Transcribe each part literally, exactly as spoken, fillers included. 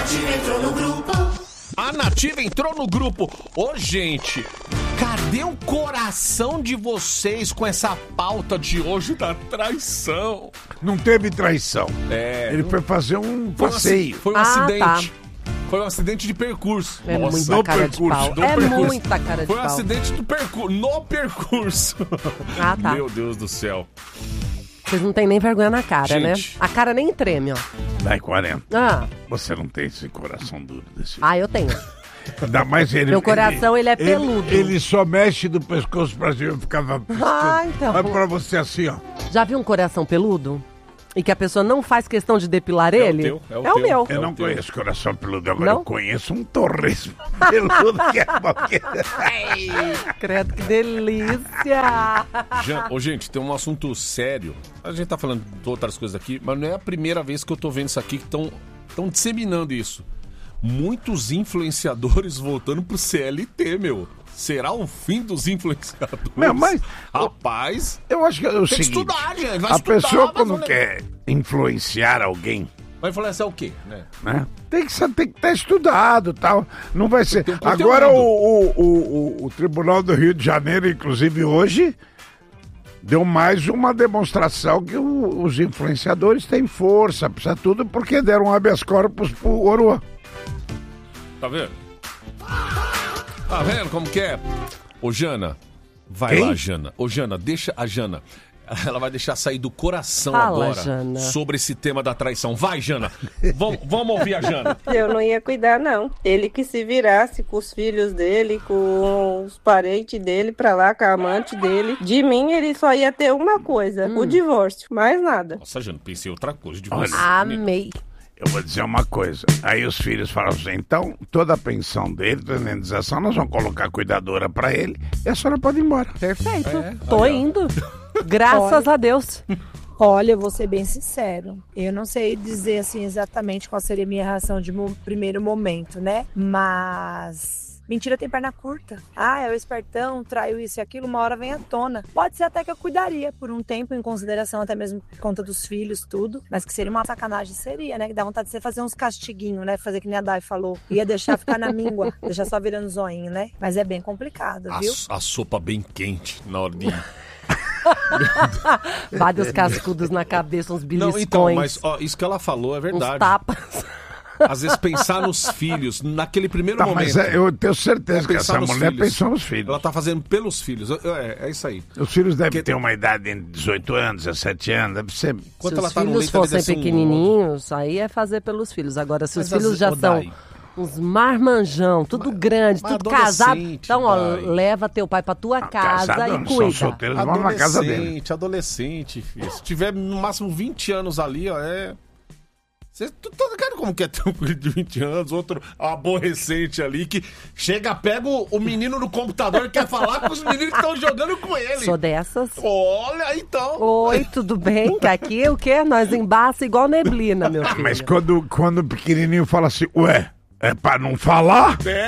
Nativa entrou no grupo. A Nativa entrou no grupo. Ô, gente, cadê o coração de vocês com essa pauta de hoje da traição? Não teve traição. É. Ele foi fazer um Foi um passeio. aci- Foi um Ah, acidente. tá. Foi um acidente de percurso. É Nossa, muita no cara de percurso, pau. no É percurso. muita cara de Foi um pau. acidente do percurso, no percurso. Ah, tá. Meu Deus do céu. Vocês não tem nem vergonha na cara, Gente. né? A cara nem treme, ó. Dai quarenta. Ah, Você não tem esse coração duro desse. ah eu tenho. Ainda mais ele. Meu coração, ele é peludo. Ele, ele só mexe do pescoço pra cima e ficava. Ah, então. Olha pra você assim, ó. Já viu um coração peludo? E que a pessoa não faz questão de depilar É o ele? teu, é o o teu. meu. Eu É não o teu. conheço coração peludo, agora Não? eu conheço um torresmo peludo que é bom. Credo, que delícia! Já- Ô, gente, tem um assunto sério. A gente tá falando de outras coisas aqui, mas não é a primeira vez que eu tô vendo isso aqui que estão estão disseminando isso. Muitos influenciadores voltando pro C L T, meu. Será o fim dos influenciadores? Meu, mas- Rapaz, Eu acho que é o tem que seguinte. estudar, gente. Vai A estudar, pessoa vai quando fazer- quer influenciar alguém, Vai influenciar o quê, né? né? Tem que sa- tem que estar estudado, tal. Não vai ser. Tem um conteúdo. Agora o, o, o, o, o Tribunal do Rio de Janeiro, inclusive hoje, deu mais uma demonstração que o- os influenciadores têm força, precisa tudo, porque deram habeas corpus pro Oruan. Tá vendo? Tá vendo como que é? Ô, Jana, vai Quem? lá, Jana. Ô, Jana, deixa a Jana. Ela vai deixar sair do coração Fala, agora Jana. sobre esse tema da traição. Vai, Jana. Vam- vamos ouvir a Jana. Eu não ia cuidar, não. Ele que se virasse com os filhos dele, com os parentes dele pra lá, com a amante dele. De mim, ele só ia ter uma coisa, Hum. o divórcio, mais nada. Nossa, Jana, pensei outra coisa de Olha. você. Amei. Eu vou dizer uma coisa. Aí os filhos falam assim, então toda a pensão dele, toda a indenização, nós vamos colocar cuidadora pra ele e a senhora pode ir embora. Perfeito. É, Tô aí, ó. indo. Graças a Deus. Olha, eu vou ser bem sincero. Eu não sei dizer assim exatamente qual seria a minha reação de mo- primeiro momento, né? Mas mentira tem perna curta. Ah, é o espertão, traiu isso e aquilo, uma hora vem à tona. Pode ser até que eu cuidaria por um tempo, em consideração até mesmo por conta dos filhos, tudo. Mas que seria uma sacanagem, seria, né? Que dá vontade de você fazer uns castiguinhos, né? Fazer que nem a Dai falou. Ia deixar ficar na míngua, deixar só virando zoinho, né? Mas é bem complicado, A, viu? a sopa bem quente na hora de... Vários cascudos na cabeça, uns beliscões. Não, então, mas ó, isso que ela falou é uns verdade. tapas. Às vezes pensar nos filhos, naquele primeiro Tá, momento. mas é, eu tenho certeza que pensar essa nos mulher filhos. pensou nos filhos. Ela tá fazendo pelos filhos. É, é isso aí. Os filhos devem Porque- ter uma idade entre dezoito anos, dezessete anos, deve ser... Enquanto Se ela os tá no filhos leite, ela fossem deve ser um pequenininhos, aí é fazer pelos filhos. Agora, se os Mas filhos as- já ô, são Dai. uns marmanjão, tudo grande, mas tudo casado, adolescente, então, ó, Dai. leva teu pai pra tua casa casado, e não são cuida. solteiros, vão na casa dele. Adolescente, adolescente, filho. Se tiver no máximo vinte anos ali, ó, é... Você tá ligado como que é ter um filho de vinte anos, outro aborrecente ali, que chega, pega o, o menino no computador e quer falar com os meninos que estão jogando com ele. Sou dessas. Olha, então. Oi, tudo bem? Que aqui o quê? Nós embaça igual neblina, meu filho. Mas quando, quando o pequenininho fala assim, ué, é pra não falar? É.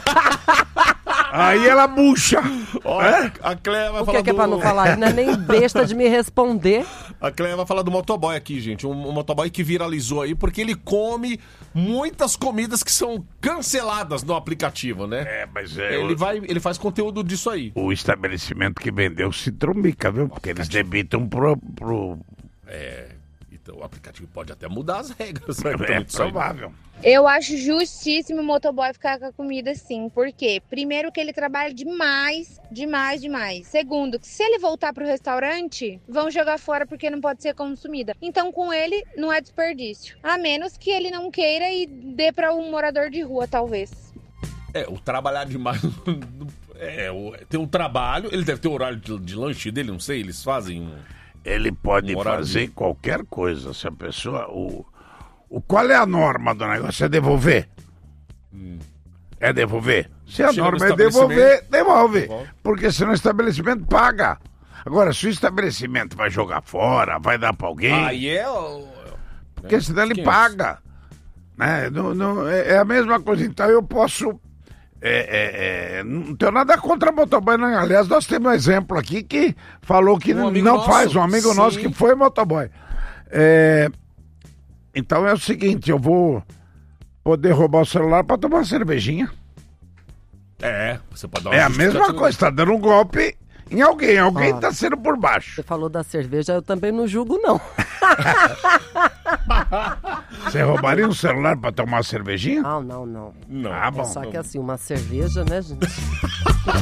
Aí ela bucha. Ó, É? a Cleia vai O falar que, que é do... pra não falar? Não é nem besta de me responder. A Cleia vai falar do motoboy aqui, gente. Um, um motoboy que viralizou aí porque ele come muitas comidas que são canceladas no aplicativo, né? É, mas é... Ele, o, vai, ele faz conteúdo disso aí. o estabelecimento que vendeu se trombica, viu? Porque eles debitam pro... pro... É, então o aplicativo pode até mudar as regras. Né? É Também disso aí. provável. Eu acho justíssimo o motoboy ficar com a comida assim. Por quê? Primeiro que ele trabalha demais, demais, demais. Segundo, que se ele voltar pro restaurante, vão jogar fora porque não pode ser consumida. Então com ele não é desperdício. A menos que ele não queira e dê para um morador de rua, talvez. É, o trabalhar demais... É, o- tem um trabalho, ele deve ter o horário de, de lanche dele, não sei, eles fazem... um- Ele pode Um horário fazer de- qualquer coisa. Se a pessoa... O, o, qual é a norma do negócio? É devolver? É devolver? Se a Chega no norma é devolver, devolve. Devolve. Porque senão o estabelecimento paga. Agora, se o estabelecimento vai jogar fora, vai dar pra alguém... Aí é... o- Porque senão ele quinhentos. paga. Né? Não, não, é, é a mesma coisa. Então eu posso. É, é, é, não tenho nada contra motoboy. Não. Aliás, nós temos um exemplo aqui que falou que Um não, amigo não nosso, faz. Um amigo sim. nosso que foi motoboy. É, então é o seguinte: eu vou. poder roubar o celular pra tomar uma cervejinha. É, você pode dar uma É a mesma justificativa. coisa, tá dando um golpe em alguém. Alguém Ó. tá sendo por baixo. Você falou da cerveja, eu também não julgo, não. Você roubaria um celular pra tomar uma cervejinha? Não, não, não. Não. Ah, É bom. só que assim, uma cerveja, né, gente?